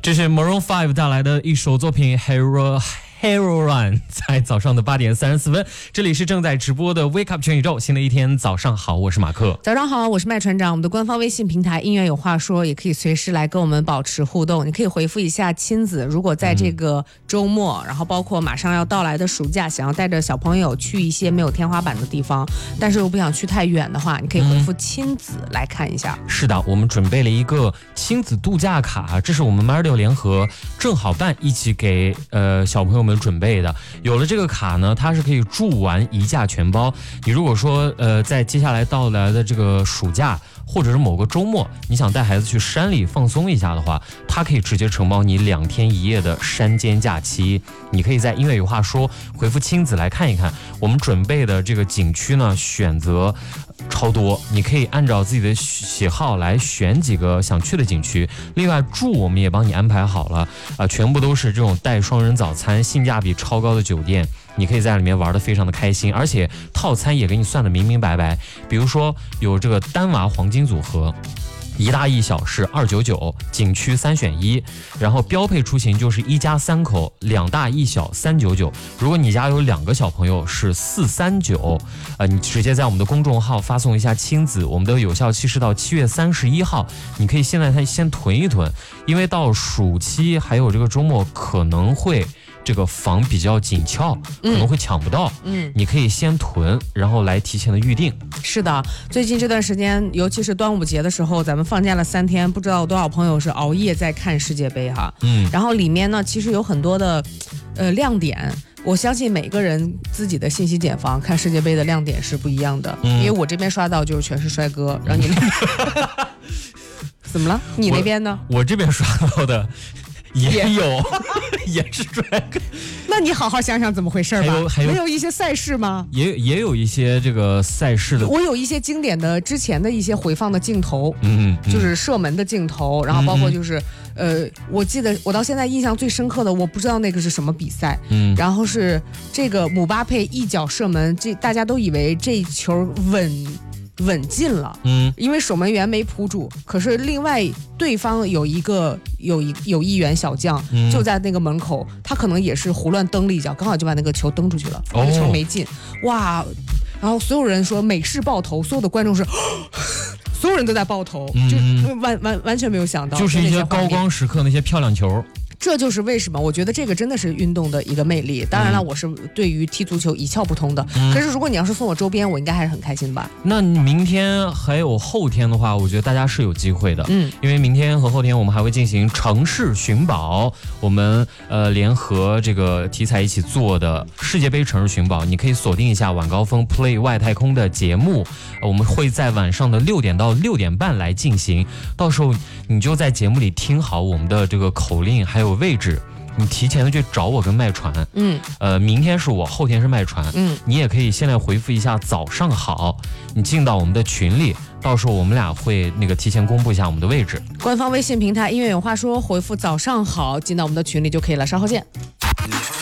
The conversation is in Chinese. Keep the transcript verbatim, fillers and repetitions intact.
这是 Maroon five 带来的一首作品 Hero Hero Run， 在早上的八点三十四分，这里是正在直播的 Wake Up 全宇宙。新的一天，早上好，我是马克。 早上好，我是麦船长。我们的官方微信平台音乐有话说，也可以随时来跟我们保持互动。你可以回复一下亲子，如果在这个周末，嗯、然后包括马上要到来的暑假，想要带着小朋友去一些没有天花板的地方，但是又不想去太远的话，你可以回复亲子来看一下。 嗯、是的，我们准备了一个亲子度假卡，这是我们 Mardio 联合正好办一起给呃小朋友们准备的。有了这个卡呢，它是可以住玩一价全包。你如果说呃在接下来到来的这个暑假或者是某个周末，你想带孩子去山里放松一下的话，它可以直接承包你两天一夜的山间假期。你可以在音乐有话说回复亲子来看一看，我们准备的这个景区呢选择超多，你可以按照自己的喜好来选几个想去的景区。另外住我们也帮你安排好了，啊、呃，全部都是这种带双人早餐、性价比超高的酒店，你可以在里面玩得非常的开心，而且套餐也给你算得明明白白。比如说有这个单娃黄金组合。一大一小是二九九，景区三选一，然后标配出行就是一家三口两大一小三九九。如果你家有两个小朋友是四三九，呃，你直接在我们的公众号发送一下亲子，我们的有效期是到七月三十一号，你可以现在先囤一囤，因为到暑期还有这个周末可能会。这个房比较紧俏，可能会抢不到。嗯，你可以先囤，然后来提前的预定。 是的，最近这段时间，尤其是端午节的时候，咱们放假了三天，不知道有多少朋友是熬夜在看世界杯哈。嗯，然后里面呢，其实有很多的，呃，亮点。我相信每个人自己的信息茧房看世界杯的亮点是不一样的，嗯、因为我这边刷到就是全是帅哥，然后你那边怎么了？你那边呢？ 我, 我这边刷到的。也有，也是帅哥。 那你好好想想怎么回事吧。还有还有没有一些赛事吗？ 也也有一些这个赛事的。 我有一些经典的之前的一些回放的镜头，嗯，嗯就是射门的镜头，然后包括就是、嗯、呃，我记得我到现在印象最深刻的，我不知道那个是什么比赛，嗯，然后是这个姆巴佩一脚射门，这大家都以为这球稳。稳进了，嗯，因为守门员没扑住，可是另外对方有一个有一有一员小将、嗯、就在那个门口，他可能也是胡乱蹬了一脚，刚好就把那个球蹬出去了，那个球没进，哇！然后所有人说美式爆头，所有的观众是。所有人都在爆头，嗯、就完完完全没有想到， 就是一些高光时刻那些漂亮球。 这就是为什么我觉得这个真的是运动的一个魅力。当然了，我是对于踢足球一窍不通的、嗯、可是如果你要是送我周边，我应该还是很开心吧。 那明天还有后天的话，我觉得大家是有机会的，嗯，因为明天和后天我们还会进行城市寻宝，我们呃联合这个题材一起做的世界杯城市寻宝，你可以锁定一下晚高峰 Play 外太空的节目，我们会在晚上的六点到六点半来进行，到时候你就在节目里听好我们的这个口令还有位置，你提前的去找我跟麦传，嗯，呃，明天是我，后天是麦传，嗯，你也可以现在回复一下早上好，你进到我们的群里，到时候我们俩会那个提前公布一下我们的位置。 官方微信平台音乐有话说，回复早上好进到我们的群里就可以了，稍后见。